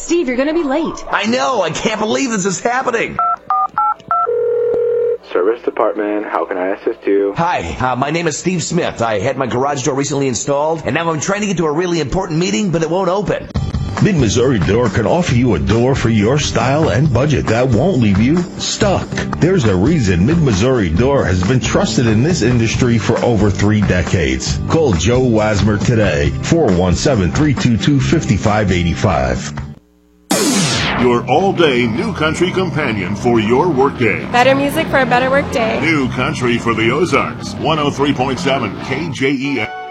Steve, you're going to be late. I know. I can't believe this is happening. Service department, how can I assist you? Hi, my name is Steve Smith. I had my garage door recently installed, and now I'm trying to get to a really important meeting, but it won't open. Mid-Missouri Door can offer you a door for your style and budget that won't leave you stuck. There's a reason Mid-Missouri Door has been trusted in this industry for over 3 decades. Call Joe Wasmer today, 417-322-5585. Your all-day New Country companion for your workday. Better music for a better workday. New Country for the Ozarks, 103.7 KJEF.